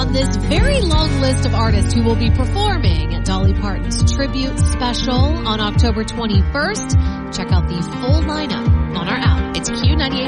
of this very long list of artists who will be performing at Dolly Parton's tribute special on October 21st. Check out the full lineup on our app. It's Q98.